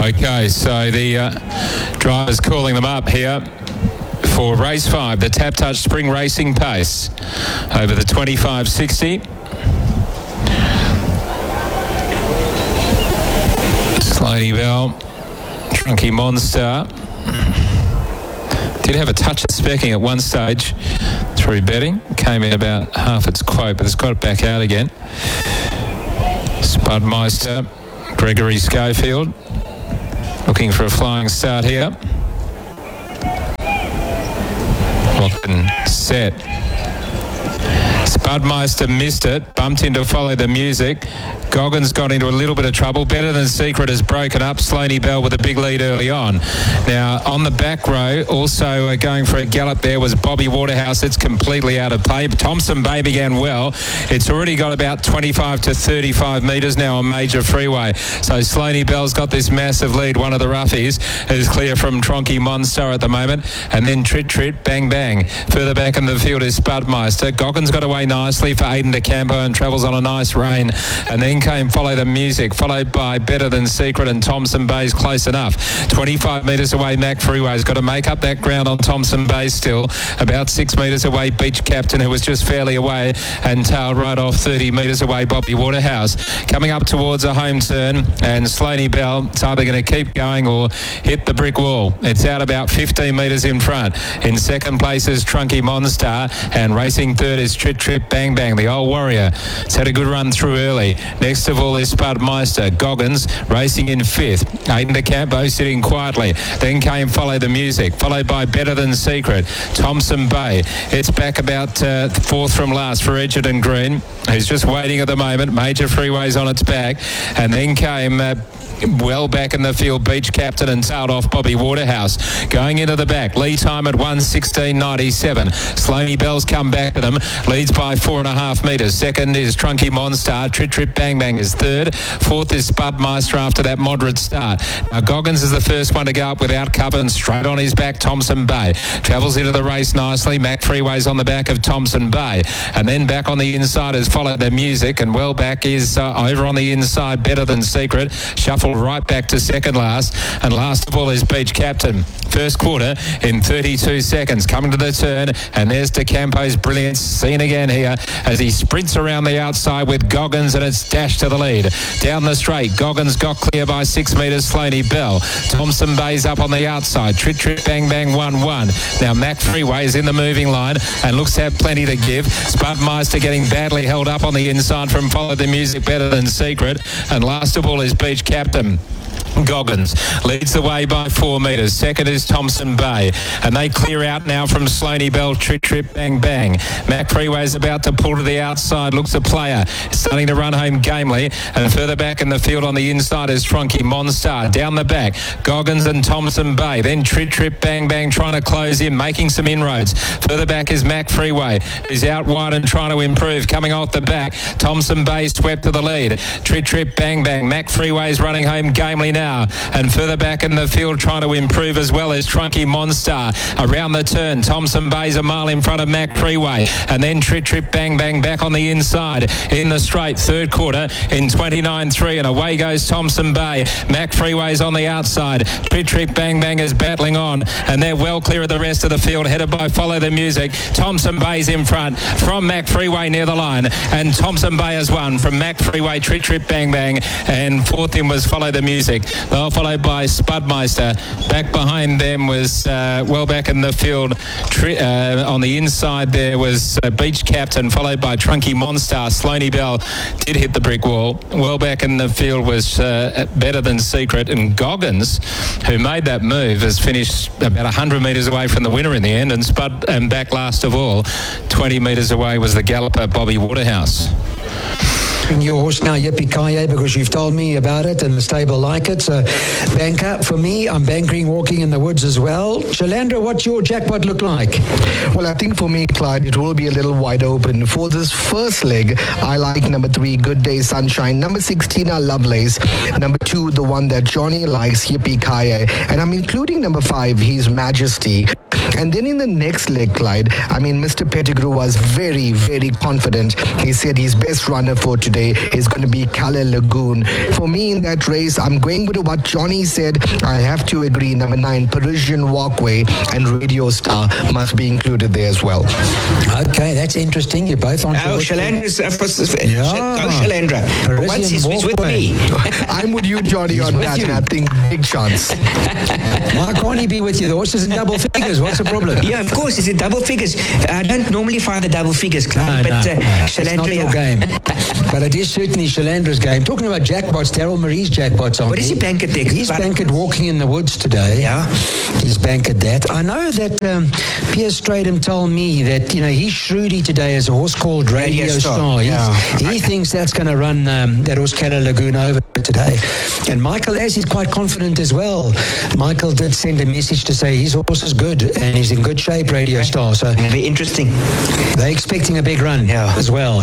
Okay, so the driver's calling them up here for race 5, the Tap Touch Spring Racing Pace over the 2560. Slady Bell, Trunky Monster. Did have a touch of specking at one stage through betting. Came in about half its quote, but it's got it back out again. Spudmeister, Gregory Schofield, looking for a flying start here. Locked and set. Spudmeister missed it, bumped in to follow the music. Goggins got into a little bit of trouble. Better Than Secret has broken up. Slaney Bell with a big lead early on. Now, on the back row, also going for a gallop there was Bobby Waterhouse. It's completely out of play. Thompson Bay began well. It's already got about 25 to 35 metres now on Major Freeway. So Slaney Bell's got this massive lead. One of the roughies is clear from Tronky Monster at the moment. And then Trit, Bang Bang. Further back in the field is Spudmeister. Goggins got away nicely for Aiden DeCampo and travels on a nice rein. And then came Follow the Music, followed by Better Than Secret, and Thompson Bay's close enough. 25 metres away, Mac Freeway's got to make up that ground on Thompson Bay still. About 6 metres away, Beach Captain, who was just fairly away, and tailed right off 30 metres away, Bobby Waterhouse. Coming up towards a home turn, and Slaney Bell, it's either going to keep going or hit the brick wall. It's out about 15 metres in front. In second place is Trunky Monster, and racing third is Trit, Bang Bang, the old warrior. It's had a good run through early. Next of all is Spudmeister. Goggins racing in fifth. Aiden DeCampo sitting quietly. Then came Follow the Music, followed by Better Than Secret. Thompson Bay. It's back about fourth from last for Edgerton Green, who's just waiting at the moment. Major Freeway's on its back. And then came well back in the field, Beach Captain, and tailed off Bobby Waterhouse. Going into the back, lead time at 1:16.97. Slaney Bell's come back to them, leads by 4.5 metres. Second is Trunky Monster. Trit Bang Bang is third. Fourth is Spudmeister after that moderate start. Now Goggins is the first one to go up without cover, and straight on his back, Thompson Bay. Travels into the race nicely. Mac Freeway's on the back of Thompson Bay. And then back on the inside is Follow the Music, and well back is over on the inside, Better Than Secret. Shuffle right back to second last, and last of all is Beach Captain. First quarter in 32 seconds. Coming to the turn, and there's DeCampo's brilliance seen again here as he sprints around the outside with Goggins, and it's dashed to the lead. Down the straight, Goggins got clear by 6 metres. Slaney Bell. Thompson Bay's up on the outside. Trit Bang Bang 1-1. Now Mac Freeway is in the moving line and looks to have plenty to give. Spudmeister getting badly held up on the inside from Follow the Music, Better Than Secret, and last of all is Beach Captain. Goggins leads the way by 4 metres. Second is Thompson Bay, and they clear out now from Slaney Bell. Trit Bang Bang. Mac Freeway's about to pull to the outside. Looks a player starting to run home gamely, and further back in the field on the inside is Tronky Monster. Down the back, Goggins and Thompson Bay. Then Trit Bang Bang trying to close in, making some inroads. Further back is Mac Freeway, who's out wide and trying to improve. Coming off the back, Thompson Bay swept to the lead. Trit Bang Bang. Mac Freeway's running home gamely now. And further back in the field trying to improve as well as Trunky Monster. Around the turn, Thompson Bay's a mile in front of Mac Freeway, and then Trit Bang Bang back on the inside in the straight. Third quarter in 29.3, and away goes Thompson Bay. Mac Freeway's on the outside. Trit Bang Bang is battling on, and they're well clear of the rest of the field, headed by Follow the Music. Thompson Bay's in front from Mac Freeway near the line, and Thompson Bay has won from Mac Freeway. Trit Bang Bang, and fourth in was Follow the Music. They were followed by Spudmeister. Back behind them was well back in the field. On the inside there was Beach Captain, followed by Trunky Monster. Slaney Bell did hit the brick wall. Well back in the field was Better Than Secret, and Goggins, who made that move, has finished about 100 metres away from the winner in the end, and back last of all, 20 metres away was the galloper Bobby Waterhouse. Your horse now, Yippee-Ki-Yay, because you've told me about it and the stable like it. So, banker, for me, I'm bankering Walking in the Woods as well. Shalandra, what's your jackpot look like? Well, I think for me, Clyde, it will be a little wide open. For this first leg, I like number 3, Good Day Sunshine. Number 16, Lovelace. Number 2, the one that Johnny likes, Yippee-Ki-Yay. And I'm including number 5, His Majesty. And then in the next leg, Clyde, I mean, Mr. Pettigrew was very, very confident. He said his best runner for today is going to be Kalle Lagoon. For me in that race, I'm going with what Johnny said. I have to agree. Number 9, Parisian Walkway and Radio Star must be included there as well. Okay, that's interesting. You're both on. Oh, Shalendra's Shalandra. Once he's with me. I'm with you, Johnny, on that. I think big chance. Why can't he be with you? The horse is in double figures. What's the problem? Yeah, of course, it's in double figures. I don't normally find the double figures, Clyde, but it's not your game. But it is certainly Shalandra's game. Talking about jackpots, Daryl Marie's jackpots on. What is he bankered there? He's bankered Walking in the Woods today. Yeah. He's bankered that. I know that Piers Stradham told me that, he's shrewdy today as a horse called Radio Star. He thinks that's going to run that horse Kalle Lagoon over today. And Michael is quite confident as well. Michael did send a message to say his horse is good and he's in good shape, Radio Star. So very interesting. They're expecting a big run as well,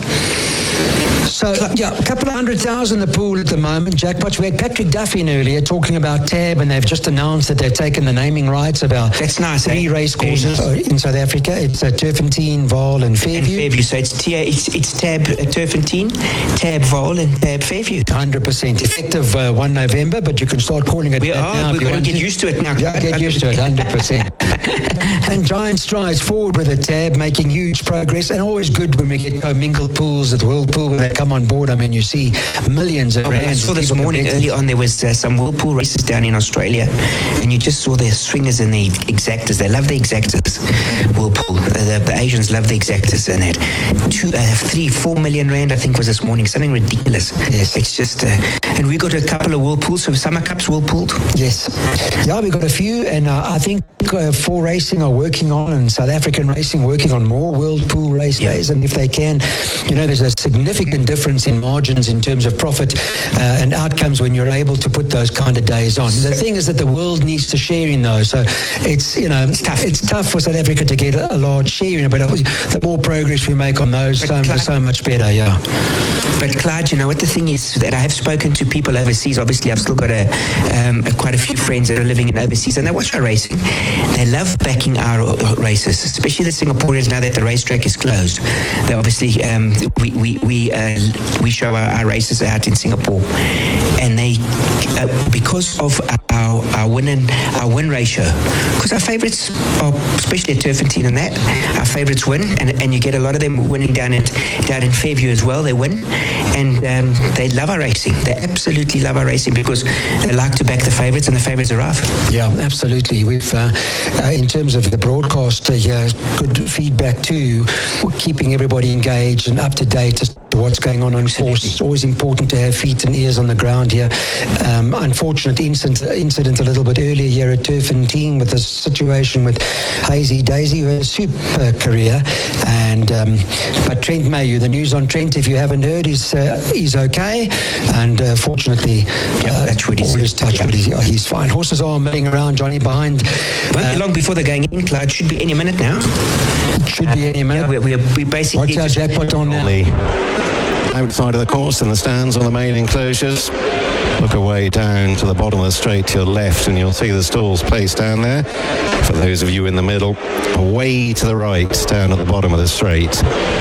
So, a couple of 100,000 the pool at the moment. Jackpots. We had Patrick Duffy in earlier talking about Tab, and they've just announced that they've taken the naming rights about That's nice, 3 race courses in South Africa. It's Turfentine, Vaal, and Fairview. So it's Tab Turfentine, Tab Vaal, and Tab Fairview. 100% effective 1 November, but you can start calling it now. We've got to get used to it now. Yeah, get used to it, 100%. And giant strides forward with the Tab, making huge progress, and always good when we get commingled pools at Whirlpool when they come on board. I mean, you see millions of rands. I saw this morning early on there was some Whirlpool races down in Australia, and you just saw the swingers and the exactors. They love the exactors. Whirlpool, the Asians love the exactors, and that 3-4 million rand I think was this morning, something ridiculous. Yes, it's just and we got a couple of Whirlpools, so Summer Cups Whirlpooled. Yes, we got a few, and I think 4 Racing are working on, and South African Racing working on more Whirlpool race days, and if they can, there's a significant difference in margins in terms of profit and outcomes when you're able to put those kind of days on. The thing is that the world needs to share in those, so it's tough. It's tough for South Africa to get a large share in it, but the more progress we make on those, so much better. But Clyde, what the thing is that I have spoken to people overseas. Obviously, I've still got quite a few friends that are living in overseas, and they watch our racing. They love backing our races, especially the Singaporeans. Now that the racetrack is closed, they obviously we show our races out in Singapore, and they because of our win ratio, because our favourites are, especially at Turfentine and that, our favourites win, and you get a lot of them winning down in Fairview as well. They win, and they love our racing. They absolutely love our racing because they like to back the favourites, and the favourites arrive. Yeah, absolutely. We've in terms of the broadcast, good feedback too, keeping everybody engaged and up to date as to what's going on course. It's always important to have feet and ears on the ground here. Unfortunate incident a little bit earlier here at Turfentine with the situation with Hazy Daisy, who had a super career, and but Trent Mayu, the news on Trent, if you haven't heard, is okay, and fortunately that's really all is touch, but he's fine. Horses are milling around, Johnny, behind. Won't be long before they're going in, Clyde. Should be any minute now. Should be any minute. We basically. What's our jackpot on now? Outside of the course in the stands on the main enclosures. Look away down to the bottom of the straight to your left, and you'll see the stalls placed down there. For those of you in the middle, away to the right, down at the bottom of the straight.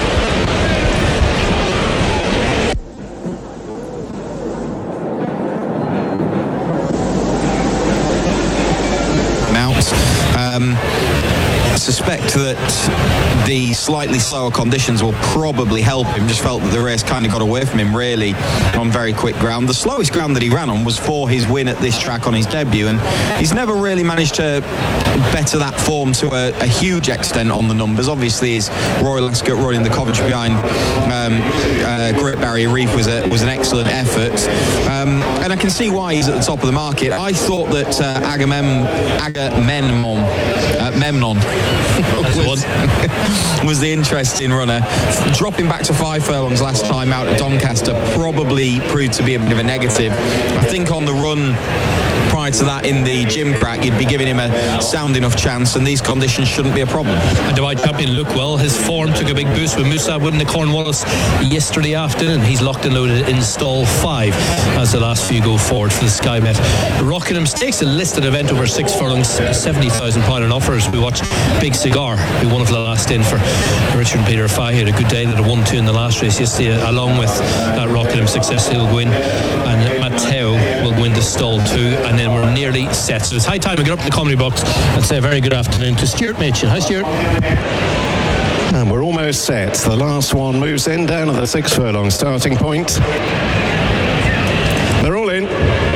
I suspect that the slightly slower conditions will probably help him. Just felt that the race kind of got away from him really on very quick ground. The slowest ground that he ran on was for his win at this track on his debut, and he's never really managed to better that form to a huge extent on the numbers. Obviously his Royal Ascot running the Coventry behind Great Barrier Reef was an excellent effort, and I can see why he's at the top of the market. I thought that Memnon was the interesting runner. Dropping back to 5 furlongs last time out at Doncaster probably proved to be a bit of a negative. I think on the run prior to that in the Gimcrack, you'd be giving him a sound enough chance, and these conditions shouldn't be a problem. And the White Champion looked well. His form took a big boost with Musa winning the Cornwallis yesterday afternoon. He's locked and loaded in stall 5 as the last few go forward for the Sky Bet. Rockingham Stakes, a listed event over 6 furlongs, £70,000 on offers. We watched Big Cigar, who won of the last in for Richard and Peter Fahey. Had a good day that had 1-2 in the last race yesterday, along with that Rockingham success. He'll go in, and Matteo will go into stall 2, and then we're nearly set. So it's high time we get up to the comedy box and say a very good afternoon to Stuart Machin. Hi, Stuart. And we're almost set. The last one moves in down at the 6 furlong starting point. They're all in.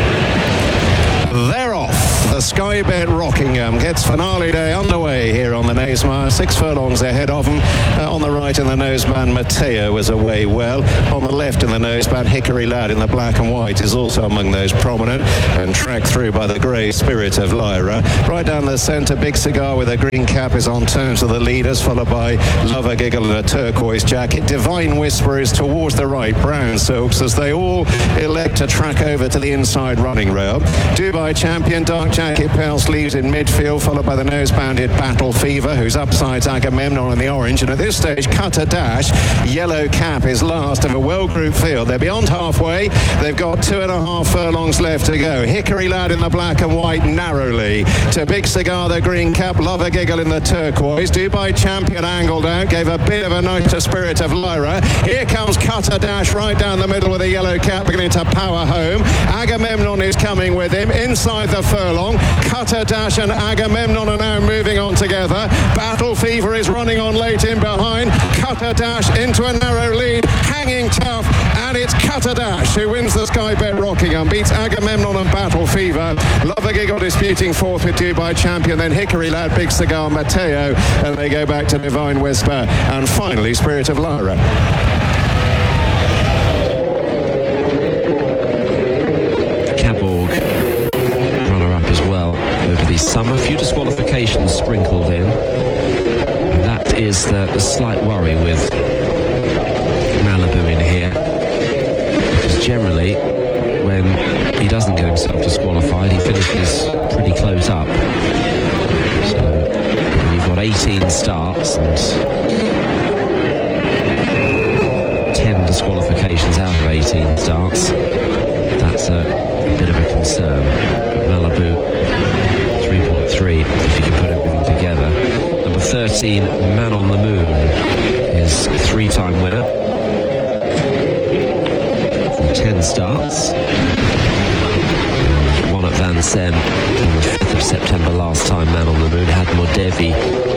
They're off. The Sky Bet Rockingham gets finale day underway here on the Nasemire. 6 furlongs ahead of them. On the right in the noseband, Matteo was away well. On the left in the noseband, Hickory Lad in the black and white is also among those prominent, and tracked through by the grey Spirit of Lyra. Right down the centre, Big Cigar with a green cap is on terms of the leaders, followed by Lover Giggle in a turquoise jacket. Divine Whisper is towards the right, Brown Silks, as they all elect to track over to the inside running rail. Dubai Champion, Dark Jacket Pale Sleeves in midfield, followed by the nose-banded Battle Fever, whose upside's Agamemnon in the orange, and at this stage Cutter Dash, Yellow Cap, is last of a well-grouped field. They're beyond halfway. They've got 2.5 furlongs left to go. Hickory Lad in the black and white narrowly to Big Cigar, the green cap, Lover Giggle in the turquoise. Dubai Champion angled out, gave a bit of a nudge to Spirit of Lyra. Here comes Cutter Dash right down the middle with a yellow cap, beginning to power home. Agamemnon is coming with him inside the furlong. Cutter Dash and Agamemnon are now moving on together. Battle Fever is running on late in behind. Cutter Dash into a narrow lead, hanging tough, and it's Cutter Dash who wins the Sky Bet Rockingham, beats Agamemnon and Battle Fever. Lover Giggle disputing fourth with Dubai Champion, then Hickory Lad, Big Cigar, Matteo, and they go back to Divine Whisper, and finally Spirit of Lyra. The summer, a few disqualifications sprinkled in, and that is the slight worry with Malibu in here, because generally when he doesn't get himself disqualified, he finishes pretty close up. So you've got 18 starts and 10 disqualifications out of 18 starts. That's a bit of a concern. Malibu 3.3 if you can put everything together. Number 13, Man on the Moon, is a 3-time winner from 10 starts. Won at Vincennes on the 5th of September last time. Man on the Moon had Modevi